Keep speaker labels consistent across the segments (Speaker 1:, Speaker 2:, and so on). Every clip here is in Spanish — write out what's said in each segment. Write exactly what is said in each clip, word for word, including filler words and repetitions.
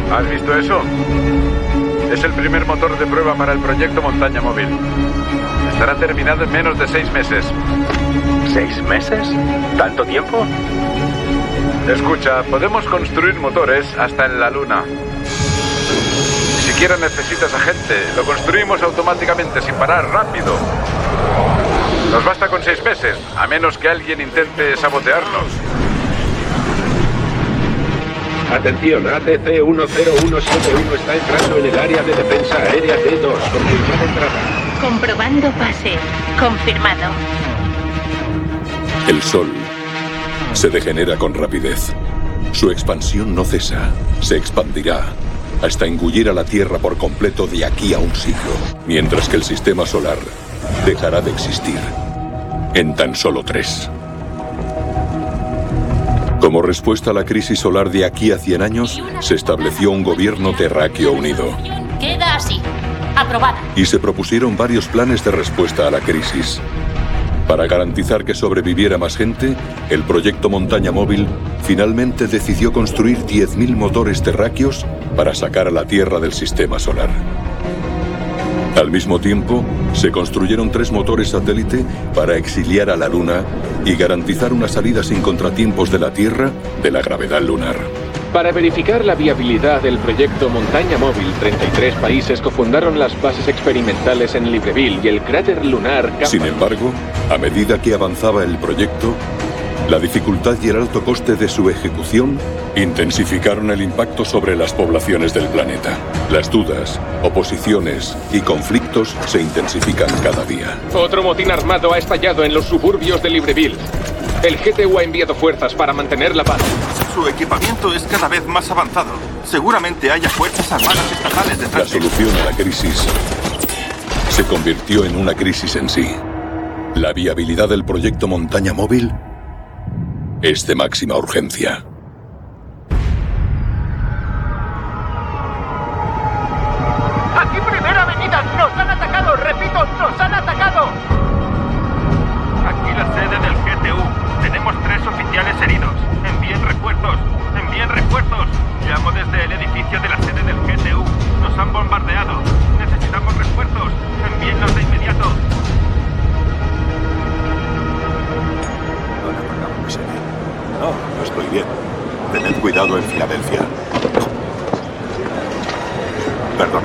Speaker 1: ¿Has visto eso? Es el primer motor de prueba para el proyecto Montaña Móvil. Estará terminado en menos de seis meses.
Speaker 2: ¿Seis meses? ¿Tanto tiempo?
Speaker 1: Escucha, podemos construir motores hasta en la Luna. Ni siquiera necesitas a gente. Lo construimos automáticamente, sin parar, rápido. Nos basta con seis meses, a menos que alguien intente sabotearnos.
Speaker 3: Atención, A T C uno cero uno siete uno está entrando en el área de defensa aérea D dos. Confirmada entrada.
Speaker 4: Comprobando pase. Confirmado.
Speaker 5: El Sol se degenera con rapidez. Su expansión no cesa. Se expandirá hasta engullir a la Tierra por completo de aquí a un siglo. Mientras que el sistema solar dejará de existir en tan solo tres. Como respuesta a la crisis solar de aquí a cien años, se estableció un gobierno terráqueo unido.
Speaker 4: Queda así. Aprobada.
Speaker 5: Y se propusieron varios planes de respuesta a la crisis. Para garantizar que sobreviviera más gente, el proyecto Montaña Móvil finalmente decidió construir diez mil motores terráqueos para sacar a la Tierra del sistema solar. Al mismo tiempo, se construyeron tres motores satélite para exiliar a la Luna y garantizar una salida sin contratiempos de la Tierra de la gravedad lunar.
Speaker 3: Para verificar la viabilidad del proyecto Montaña Móvil, treinta y tres países cofundaron las bases experimentales en Libreville y el cráter lunar Kappa.
Speaker 5: Sin embargo, a medida que avanzaba el proyecto, la dificultad y el alto coste de su ejecución intensificaron el impacto sobre las poblaciones del planeta. Las dudas, oposiciones y conflictos se intensifican cada día.
Speaker 3: Otro motín armado ha estallado en los suburbios de Libreville. El G T U ha enviado fuerzas para mantener la paz.
Speaker 6: Su equipamiento es cada vez más avanzado. Seguramente haya fuerzas armadas estatales detrás.
Speaker 5: La solución a la crisis se convirtió en una crisis en sí. La viabilidad del proyecto Montaña Móvil es de máxima urgencia.
Speaker 7: ¡Aquí Primera Avenida! ¡Nos han atacado! ¡Repito, nos han atacado!
Speaker 6: Aquí la sede del G T U. Tenemos tres oficiales heridos. Envíen refuerzos. Envíen refuerzos. Llamo desde el edificio de la sede del G T U. Nos han bombardeado. Necesitamos refuerzos. Envíenlos de inmediato.
Speaker 8: No le apagamos la sede. No, no estoy bien. Tened cuidado en Filadelfia. Perdone.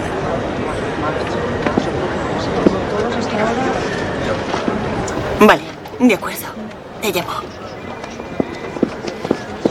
Speaker 4: Vale, de acuerdo. Te llamo.